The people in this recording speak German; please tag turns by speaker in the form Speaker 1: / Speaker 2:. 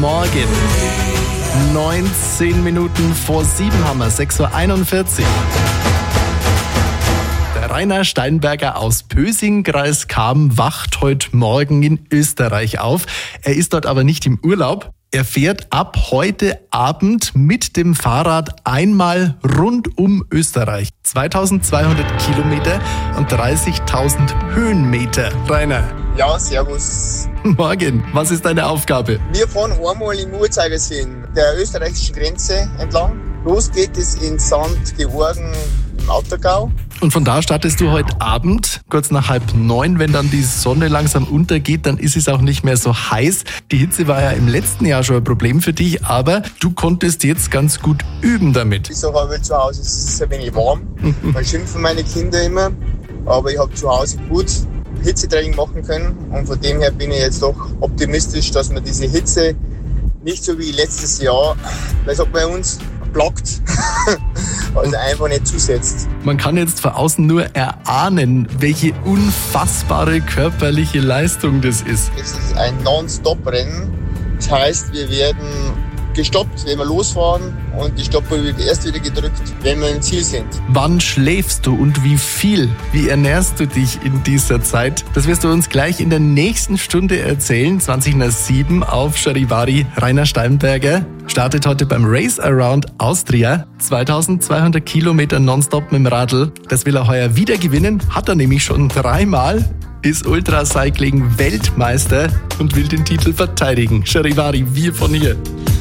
Speaker 1: Morgen. 19 Minuten vor 7 haben wir, 6.41 Uhr. Der Rainer Steinberger aus Pösing, Kreis Cham, wacht heute Morgen in Österreich auf. Er ist dort aber nicht im Urlaub. Er fährt ab heute Abend mit dem Fahrrad einmal rund um Österreich. 2200 Kilometer und 30.000 Höhenmeter. Rainer.
Speaker 2: Ja, servus.
Speaker 1: Morgen, was ist deine Aufgabe?
Speaker 2: Wir fahren einmal im Uhrzeigersinn der österreichischen Grenze entlang. Los geht es in St. Georgen im Autergau.
Speaker 1: Und von da startest du heute Abend, kurz nach 8:30, wenn dann die Sonne langsam untergeht, dann ist es auch nicht mehr so heiß. Die Hitze war ja im letzten Jahr schon ein Problem für dich, aber du konntest jetzt ganz gut üben damit.
Speaker 2: Ich sage aber zu Hause, es ist ein wenig warm. Man schimpfen meine Kinder immer, aber ich habe zu Hause gut Hitzetraining machen können und von dem her bin ich jetzt doch optimistisch, dass man diese Hitze nicht so wie letztes Jahr, weil es auch bei uns blockt, also einfach nicht zusetzt.
Speaker 1: Man kann jetzt von außen nur erahnen, welche unfassbare körperliche Leistung das ist.
Speaker 2: Es ist ein Non-Stop-Rennen. Das heißt, wir werden gestoppt, wenn wir losfahren und die Stoppuhr wird erst wieder gedrückt, wenn wir im Ziel sind.
Speaker 1: Wann schläfst du und wie viel? Wie ernährst du dich in dieser Zeit? Das wirst du uns gleich in der nächsten Stunde erzählen. 20:07 auf Charivari. Rainer Steinberger startet heute beim Race Around Austria. 2200 Kilometer nonstop mit dem Radl. Das will er heuer wieder gewinnen. Hat er nämlich schon 3-mal. Ist Ultracycling Weltmeister und will den Titel verteidigen. Charivari, wir von hier.